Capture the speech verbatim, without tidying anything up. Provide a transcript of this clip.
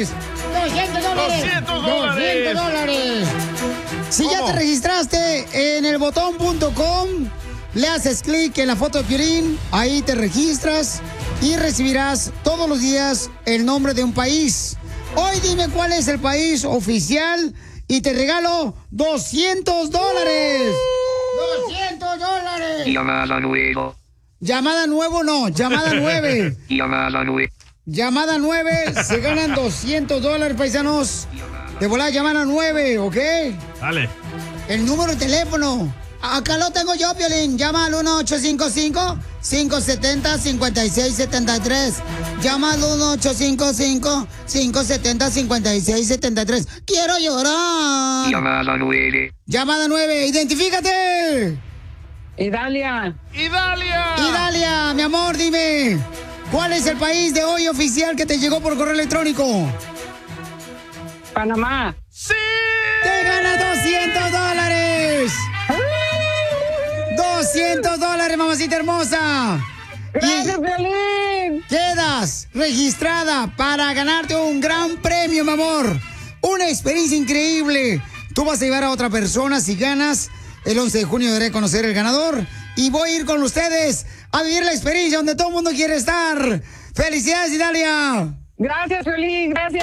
dólares. doscientos dólares. doscientos dólares. doscientos dólares. Si ya ¿Cómo? te registraste en el botón punto com, le haces clic en la foto de Piolín, ahí te registras y recibirás todos los días el nombre de un país. Hoy dime cuál es el país oficial y te regalo doscientos dólares. ¡doscientos dólares! Llamada nuevo. Llamada nuevo no, llamada nueve. Llamada nuevo. Llamada nueve, se ganan doscientos dólares, paisanos. De volada, llamada nueve, ¿ok? Dale. El número de teléfono. Acá lo tengo yo, Piolín. Llama al uno ocho cinco cinco, cinco siete cero, cinco seis siete tres. Llama al uno ocho cinco cinco, cinco siete cero, cinco seis siete tres. ¡Quiero llorar! Llamada nueve. Llamada nueve, identifícate. Idalia. ¡Idalia! Idalia, mi amor, dime. ¿Cuál es el país de hoy oficial que te llegó por correo electrónico? Panamá. ¡Sí! ¡Te ganas doscientos dólares! ¡doscientos dólares, mamacita hermosa! ¡Gracias, Y Piolín! quedas registrada para ganarte un gran premio, mi amor. Una experiencia increíble. Tú vas a llevar a otra persona si ganas. El once de junio daré a conocer el ganador. Y voy a ir con ustedes a vivir la experiencia donde todo el mundo quiere estar. ¡Felicidades, Idalia! Gracias, Piolín. Gracias.